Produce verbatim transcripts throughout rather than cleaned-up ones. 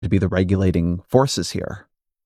to be the regulating forces here?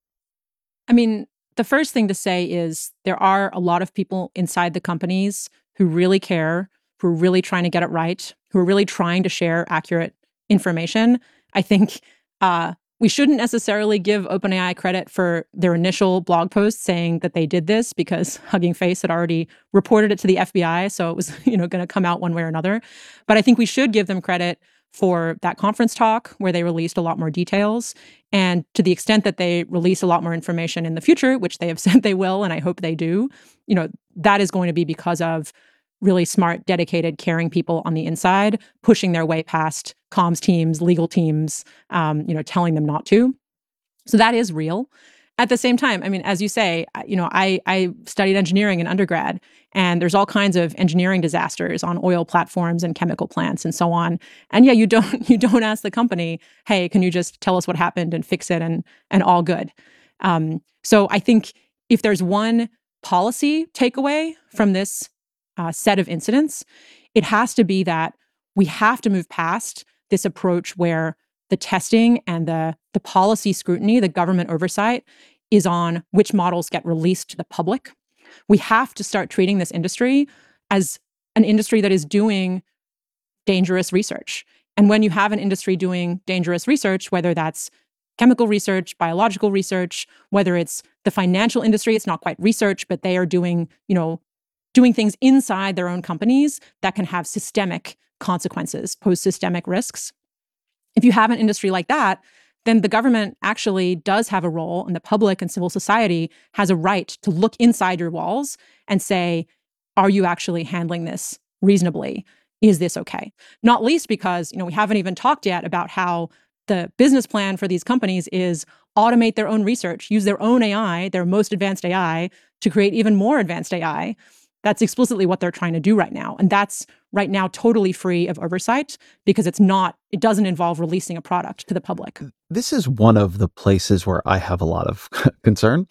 I mean, the first thing to say is there are a lot of people inside the companies who really care, who are really trying to get it right, who are really trying to share accurate information. I think uh, we shouldn't necessarily give OpenAI credit for their initial blog post saying that they did this, because Hugging Face had already reported it to the F B I, so it was, you know, going to come out one way or another. But I think we should give them credit for that conference talk where they released a lot more details. And to the extent that they release a lot more information in the future, which they have said they will, and I hope they do, you know, that is going to be because of really smart, dedicated, caring people on the inside, pushing their way past comms teams, legal teams, um, you know, telling them not to. So that is real. At the same time, I mean, as you say, you know, I, I studied engineering in undergrad, and there's all kinds of engineering disasters on oil platforms and chemical plants and so on. And yeah, you don't you don't ask the company, hey, can you just tell us what happened and fix it and and all good. Um, so I think if there's one policy takeaway from this uh, set of incidents, it has to be that we have to move past this approach where the testing and the, the policy scrutiny, the government oversight, is on which models get released to the public. We have to start treating this industry as an industry that is doing dangerous research. And when you have an industry doing dangerous research, whether that's chemical research, biological research, whether it's the financial industry, it's not quite research, but they are doing, you know, doing things inside their own companies that can have systemic consequences, pose systemic risks. If you have an industry like that, then the government actually does have a role, and the public and civil society has a right to look inside your walls and say, are you actually handling this reasonably? Is this okay? Not least because, you know, we haven't even talked yet about how the business plan for these companies is automate their own research, use their own A I, their most advanced A I, to create even more advanced A I. That's explicitly what they're trying to do right now. And that's right now totally free of oversight, because it's not, it doesn't involve releasing a product to the public. This is one of the places where I have a lot of concern.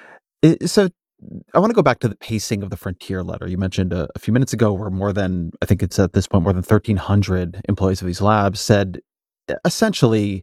It, so I want to go back to the pacing of the Frontier letter. You mentioned a, a few minutes ago where more than, I think it's at this point, more than thirteen hundred employees of these labs said essentially,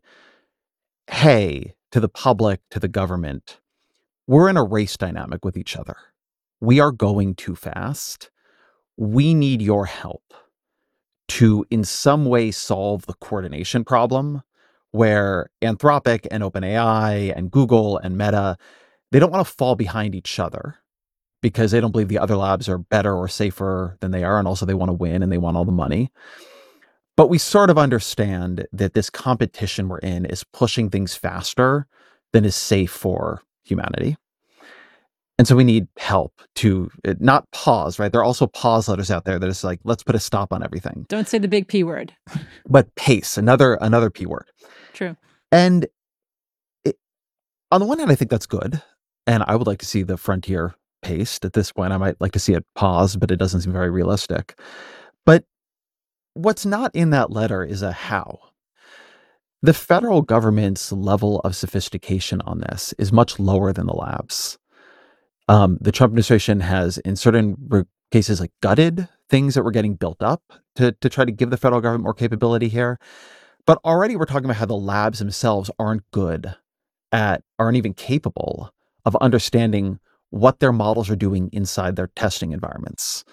hey, to the public, to the government, we're in a race dynamic with each other. We are going too fast. We need your help to in some way solve the coordination problem where Anthropic and OpenAI and Google and Meta, they don't want to fall behind each other because they don't believe the other labs are better or safer than they are. And also they want to win and they want all the money. But we sort of understand that this competition we're in is pushing things faster than is safe for humanity. And so we need help to not pause, right? There are also pause letters out there that is like, let's put a stop on everything. Don't say the big P word. But pace, another another P word. True. And it, on the one hand, I think that's good. And I would like to see the Frontier paced. At this point, I might like to see it paused, but it doesn't seem very realistic. But what's not in that letter is a how. The federal government's level of sophistication on this is much lower than the labs. Um, the Trump administration has, in certain re- cases, like gutted things that were getting built up to, to try to give the federal government more capability here. But already we're talking about how the labs themselves aren't good at, aren't even capable of understanding what their models are doing inside their testing environments.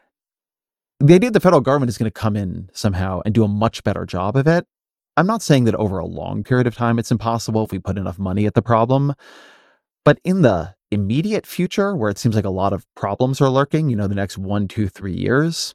The idea that the federal government is going to come in somehow and do a much better job of it, I'm not saying that over a long period of time it's impossible if we put enough money at the problem. But in the immediate future, where it seems like a lot of problems are lurking, you know, the next one, two, three years,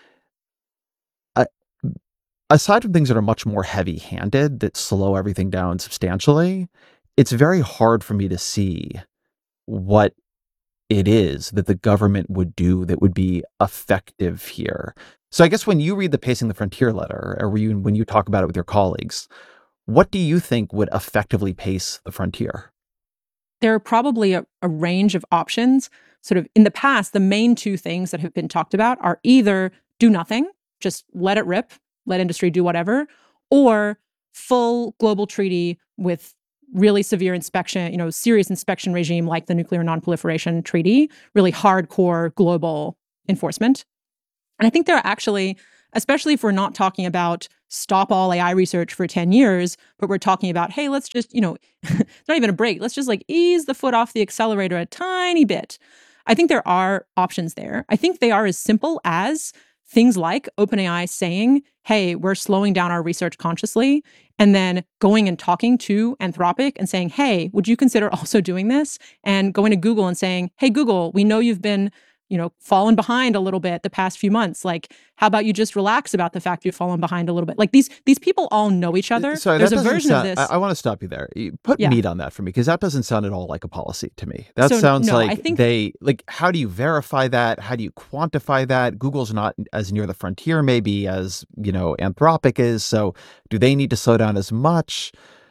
uh, aside from things that are much more heavy-handed that slow everything down substantially, it's very hard for me to see what it is that the government would do that would be effective here. So I guess when you read the Pacing the Frontier letter, or when you, when you talk about it with your colleagues, what do you think would effectively pace the frontier? There are probably a, a range of options. Sort of in the past, the main two things that have been talked about are either do nothing, just let it rip, let industry do whatever, or full global treaty with really severe inspection, you know, serious inspection regime like the Nuclear Non-Proliferation Treaty, really hardcore global enforcement. And I think there are actually, especially if we're not talking about stop all A I research for ten years, but we're talking about, hey, let's just, you know, it's not even a break. Let's just like ease the foot off the accelerator a tiny bit. I think there are options there. I think they are as simple as things like OpenAI saying, hey, we're slowing down our research consciously, and then going and talking to Anthropic and saying, hey, would you consider also doing this? And going to Google and saying, hey, Google, we know you've been, you know, fallen behind a little bit the past few months. Like, how about you just relax about the fact you've fallen behind a little bit? Like these these people all know each other. Sorry, There's that a doesn't version sound, of this. I, I want to stop you there. You put Yeah. meat on that for me, because that doesn't sound at all like a policy to me. That So, sounds no, I like think- they, like, how do you verify that? How do you quantify that? Google's not as near the frontier maybe as, you know, Anthropic is. So do they need to slow down as much?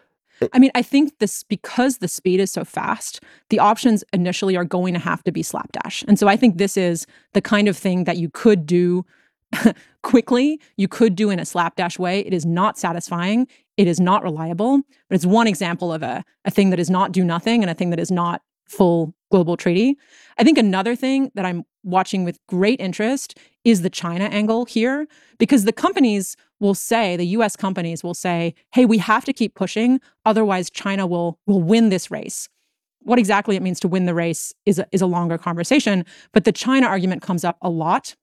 I mean, I think this, because the speed is so fast, the options initially are going to have to be slapdash. And so I think this is the kind of thing that you could do quickly, you could do in a slapdash way. It is not satisfying. It is not reliable, but it's one example of a, a thing that is not do nothing and a thing that is not full global treaty. I think another thing that I'm watching with great interest is the China angle here, because the companies will say, the U S companies will say, hey, we have to keep pushing, otherwise China will will win this race. What exactly it means to win the race is a, is a longer conversation, but the China argument comes up a lot.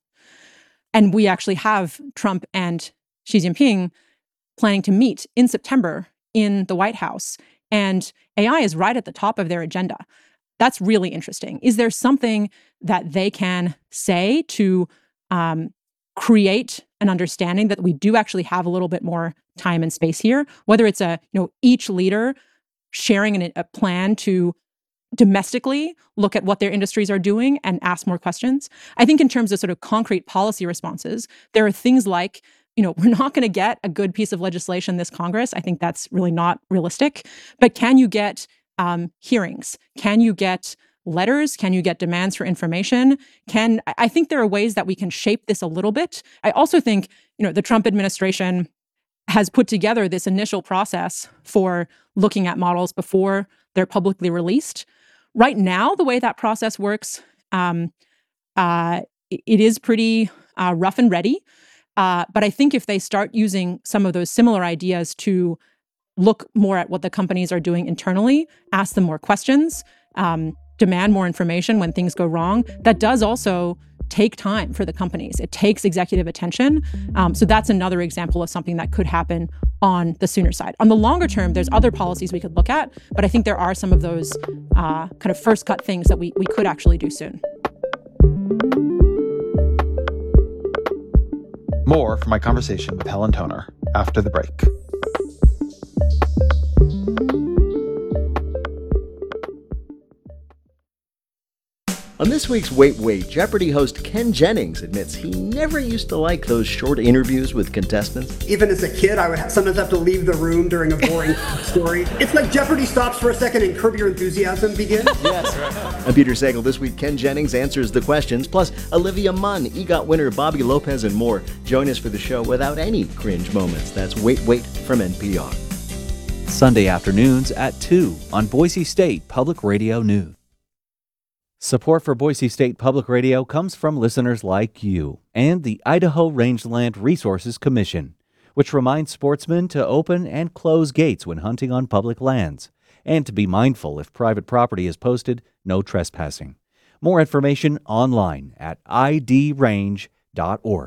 And we actually have Trump and Xi Jinping planning to meet in September in the White House, and A I is right at the top of their agenda. That's really interesting. Is there something that they can say to um, create an understanding that we do actually have a little bit more time and space here? Whether it's a, you know, each leader sharing an, a plan to domestically look at what their industries are doing and ask more questions. I think in terms of sort of concrete policy responses, there are things like, you know, we're not going to get a good piece of legislation this Congress. I think that's really not realistic. But can you get um, hearings? Can you get letters? Can you get demands for information? Can I think there are ways that we can shape this a little bit. I also think, you know, the Trump administration has put together this initial process for looking at models before they're publicly released. Right now, the way that process works, um, uh, it is pretty uh, rough and ready. Uh, but I think if they start using some of those similar ideas to look more at what the companies are doing internally, ask them more questions, um, demand more information when things go wrong, that does also take time for the companies. It takes executive attention. Um, so that's another example of something that could happen on the sooner side. On the longer term, there's other policies we could look at, but I think there are some of those uh, kind of first cut things that we, we could actually do soon. More from my conversation with Helen Toner after the break. On this week's Wait Wait, Jeopardy host Ken Jennings admits he never used to like those short interviews with contestants. Even as a kid, I would sometimes have to leave the room during a boring story. It's like Jeopardy stops for a second and Curb Your Enthusiasm begins. Yes, right. I'm Peter Sagal. This week, Ken Jennings answers the questions, plus Olivia Munn, EGOT winner Bobby Lopez, and more. Join us for the show without any cringe moments. That's Wait Wait from N P R. Sunday afternoons at two on Boise State Public Radio News. Support for Boise State Public Radio comes from listeners like you and the Idaho Rangeland Resources Commission, which reminds sportsmen to open and close gates when hunting on public lands, and to be mindful if private property is posted no trespassing. More information online at I D range dot org.